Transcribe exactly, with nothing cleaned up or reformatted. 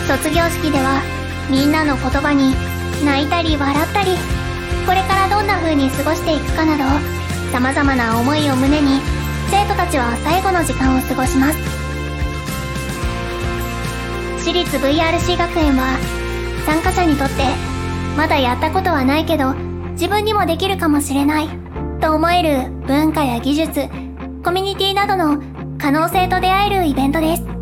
卒業式ではみんなの言葉に泣いたり笑ったり、これからどんな風に過ごしていくかなど様々な思いを胸に生徒たちは最後の時間を過ごします。私立 ブイアールシー 学園は参加者にとってまだやったことはないけど自分にもできるかもしれないと思える文化や技術、コミュニティなどの可能性と出会えるイベントです。